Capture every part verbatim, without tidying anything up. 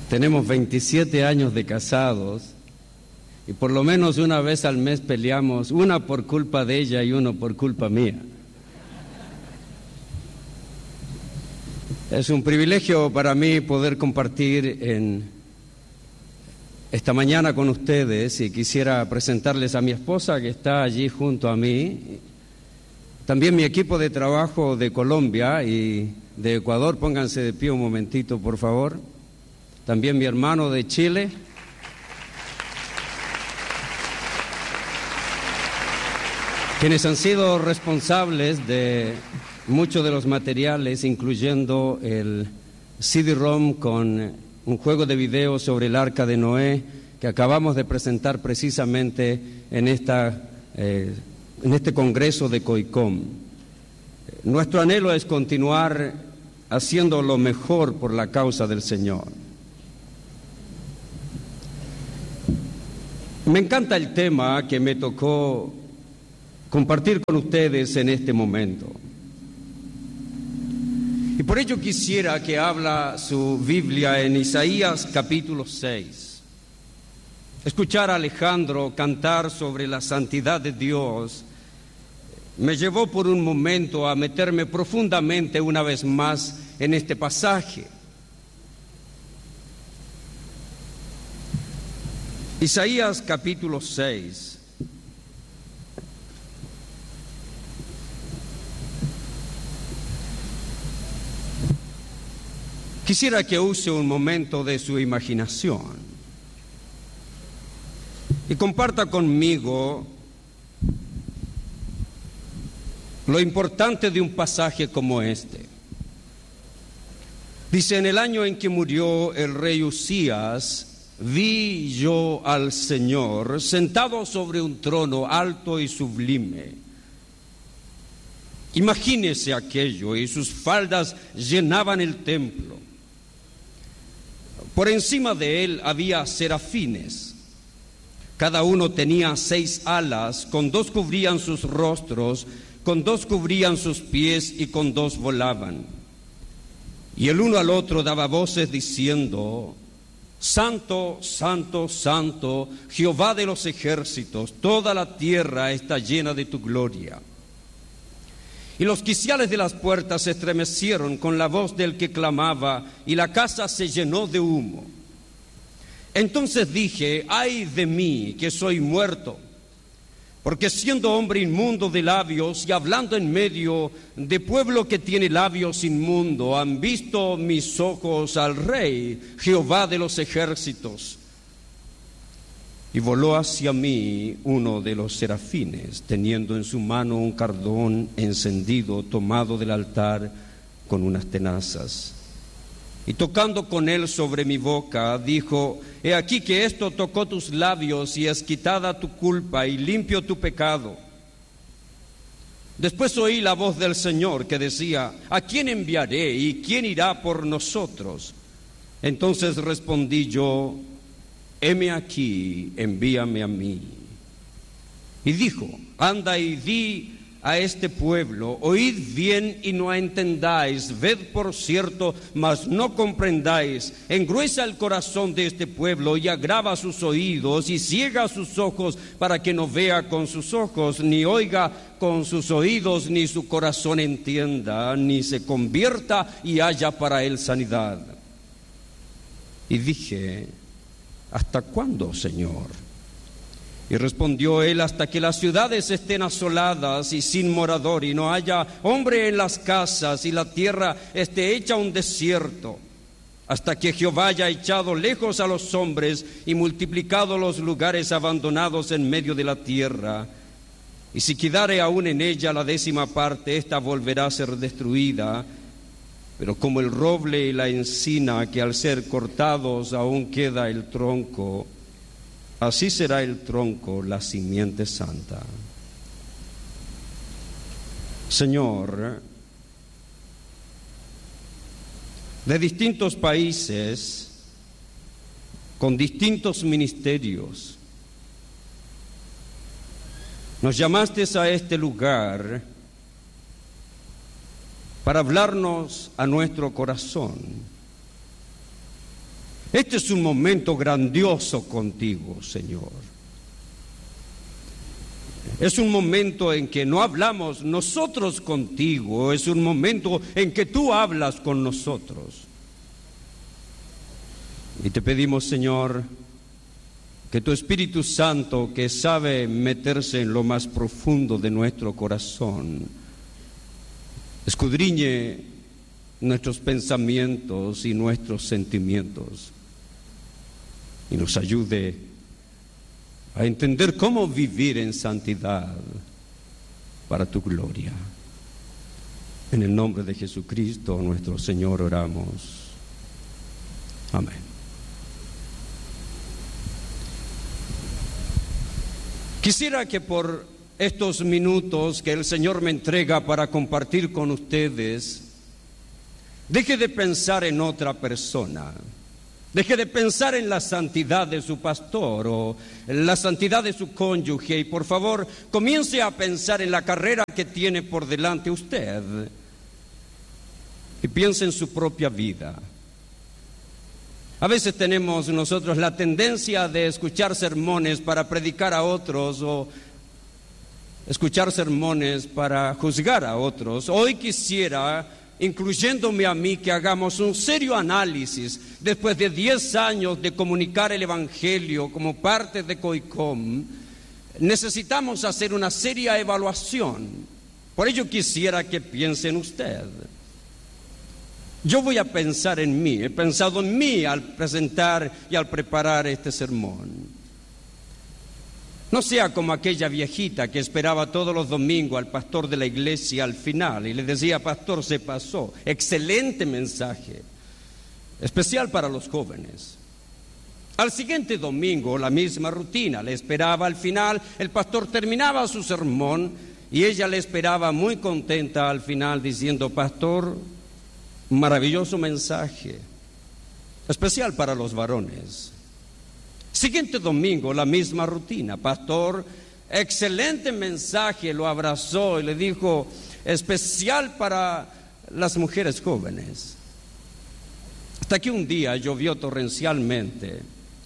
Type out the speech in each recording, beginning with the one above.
Tenemos veintisiete años de casados y por lo menos una vez al mes peleamos, una por culpa de ella y uno por culpa mía. Es un privilegio para mí poder compartir en esta mañana con ustedes, y quisiera presentarles a mi esposa que está allí junto a mí, también mi equipo de trabajo de Colombia y de Ecuador. Pónganse de pie un momentito, por favor. También mi hermano de Chile. Quienes han sido responsables de muchos de los materiales, incluyendo el C D-ROM con un juego de video sobre el Arca de Noé que acabamos de presentar precisamente en, esta, eh, en este congreso de COICOM. Nuestro anhelo es continuar haciendo lo mejor por la causa del Señor. Me encanta el tema que me tocó compartir con ustedes en este momento. Y por ello quisiera que habla su Biblia en Isaías capítulo seis. Escuchar a Alejandro cantar sobre la santidad de Dios me llevó por un momento a meterme profundamente una vez más en este pasaje. Isaías capítulo seis. Quisiera que use un momento de su imaginación y comparta conmigo lo importante de un pasaje como este. Dice: en el año en que murió el rey Usías, vi yo al Señor sentado sobre un trono alto y sublime. Imagínese aquello, y sus faldas llenaban el templo. Por encima de él había serafines. Cada uno tenía seis alas, con dos cubrían sus rostros, con dos cubrían sus pies y con dos volaban. Y el uno al otro daba voces diciendo: Santo, santo, santo, Jehová de los ejércitos, toda la tierra está llena de tu gloria. Y los quiciales de las puertas se estremecieron con la voz del que clamaba, y la casa se llenó de humo. Entonces dije: ay de mí, que soy muerto, porque siendo hombre inmundo de labios y hablando en medio de pueblo que tiene labios inmundo, han visto mis ojos al Rey, Jehová de los ejércitos. Y voló hacia mí uno de los serafines, teniendo en su mano un cardón encendido, tomado del altar con unas tenazas. Y tocando con él sobre mi boca, dijo: he aquí que esto tocó tus labios, y es quitada tu culpa y limpio tu pecado. Después oí la voz del Señor que decía: ¿a quién enviaré y quién irá por nosotros? Entonces respondí yo: heme aquí, envíame a mí. Y dijo: anda y di a este pueblo, oíd bien y no entendáis, ved por cierto, mas no comprendáis, engruesa el corazón de este pueblo y agrava sus oídos y ciega sus ojos, para que no vea con sus ojos, ni oiga con sus oídos, ni su corazón entienda, ni se convierta y haya para él sanidad. Y dije: ¿hasta cuándo, Señor? Y respondió él: hasta que las ciudades estén asoladas y sin morador, y no haya hombre en las casas, y la tierra esté hecha un desierto, hasta que Jehová haya echado lejos a los hombres y multiplicado los lugares abandonados en medio de la tierra. Y si quedare aún en ella la décima parte, ésta volverá a ser destruida. Pero como el roble y la encina, que al ser cortados aún queda el tronco, así será el tronco, la simiente santa. Señor, de distintos países, con distintos ministerios, nos llamaste a este lugar para hablarnos a nuestro corazón. Este es un momento grandioso contigo, Señor. Es un momento en que no hablamos nosotros contigo, es un momento en que tú hablas con nosotros. Y te pedimos, Señor, que tu Espíritu Santo, que sabe meterse en lo más profundo de nuestro corazón, escudriñe nuestros pensamientos y nuestros sentimientos y nos ayude a entender cómo vivir en santidad para tu gloria. En el nombre de Jesucristo, nuestro Señor, oramos. Amén. Quisiera que por estos minutos que el Señor me entrega para compartir con ustedes, deje de pensar en otra persona, deje de pensar en la santidad de su pastor o en la santidad de su cónyuge y por favor comience a pensar en la carrera que tiene por delante usted y piense en su propia vida. A veces tenemos nosotros la tendencia de escuchar sermones para predicar a otros o escuchar sermones para juzgar a otros. Hoy quisiera, incluyéndome a mí, que hagamos un serio análisis después de diez años de comunicar el Evangelio como parte de COICOM. Necesitamos hacer una seria evaluación. Por ello quisiera que piense en usted. Yo voy a pensar en mí, he pensado en mí al presentar y al preparar este sermón. No sea como aquella viejita que esperaba todos los domingos al pastor de la iglesia al final y le decía: pastor, se pasó. Excelente mensaje, especial para los jóvenes. Al siguiente domingo, la misma rutina, le esperaba al final, el pastor terminaba su sermón y ella le esperaba muy contenta al final diciendo: pastor, maravilloso mensaje, especial para los varones. Siguiente domingo, la misma rutina. Pastor, excelente mensaje, lo abrazó y le dijo: especial para las mujeres jóvenes. Hasta que un día llovió torrencialmente.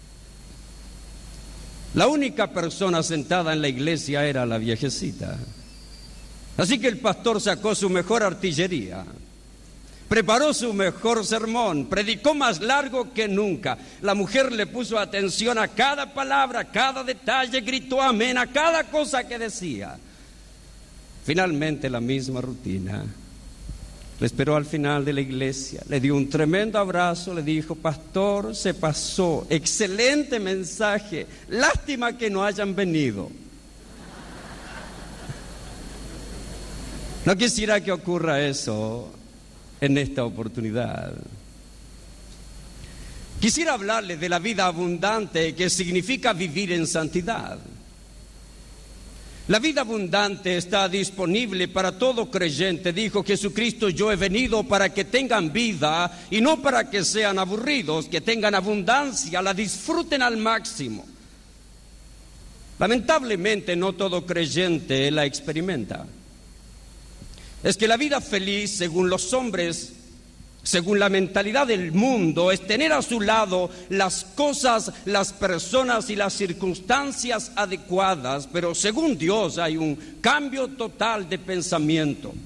La única persona sentada en la iglesia era la viejecita. Así que el pastor sacó su mejor artillería, preparó su mejor sermón, predicó más largo que nunca. La mujer le puso atención a cada palabra, a cada detalle, gritó amén a cada cosa que decía. Finalmente, la misma rutina. Le esperó al final de la iglesia, le dio un tremendo abrazo, le dijo: pastor, se pasó, excelente mensaje, lástima que no hayan venido. No quisiera que ocurra eso en esta oportunidad. Quisiera hablarles de la vida abundante, que significa vivir en santidad. La vida abundante está disponible para todo creyente. Dijo Jesucristo: yo he venido para que tengan vida y no para que sean aburridos, que tengan abundancia, la disfruten al máximo. Lamentablemente no todo creyente la experimenta. Es que la vida feliz, según los hombres, según la mentalidad del mundo, es tener a su lado las cosas, las personas y las circunstancias adecuadas, pero según Dios hay un cambio total de pensamiento.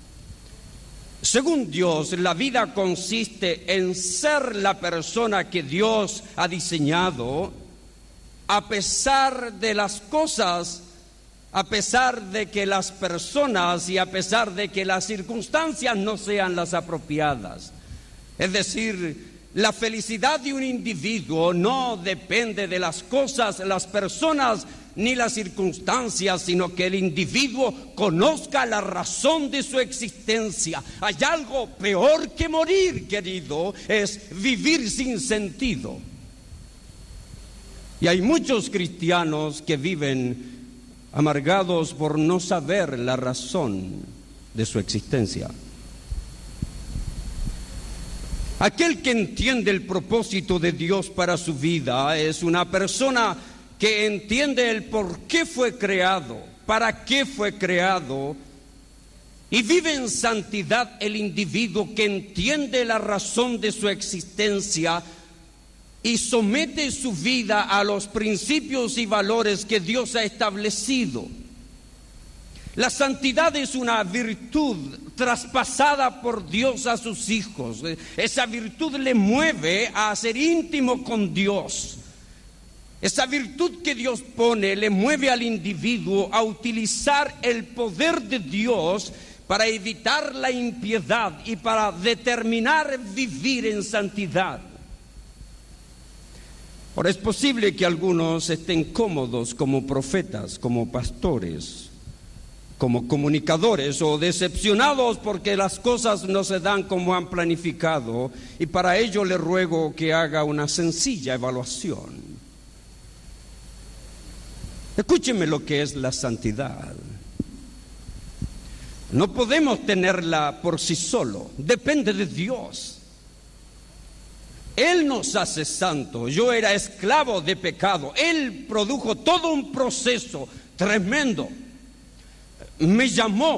Según Dios, la vida consiste en ser la persona que Dios ha diseñado, a pesar de las cosas, a pesar de que las personas y a pesar de que las circunstancias no sean las apropiadas. Es decir, la felicidad de un individuo no depende de las cosas, las personas ni las circunstancias, sino que el individuo conozca la razón de su existencia. Hay algo peor que morir, querido, es vivir sin sentido. Y hay muchos cristianos que viven amargados por no saber la razón de su existencia. Aquel que entiende el propósito de Dios para su vida es una persona que entiende el por qué fue creado, para qué fue creado, y vive en santidad el individuo que entiende la razón de su existencia y somete su vida a los principios y valores que Dios ha establecido. La santidad es una virtud traspasada por Dios a sus hijos. Esa virtud le mueve a ser íntimo con Dios. Esa virtud que Dios pone le mueve al individuo a utilizar el poder de Dios para evitar la impiedad y para determinar vivir en santidad. Ahora, es posible que algunos estén cómodos como profetas, como pastores, como comunicadores, o decepcionados porque las cosas no se dan como han planificado, y para ello le ruego que haga una sencilla evaluación. Escúcheme lo que es la santidad. No podemos tenerla por sí solo, depende de Dios. Él nos hace santos. Yo era esclavo de pecado. Él produjo todo un proceso tremendo. Me llamó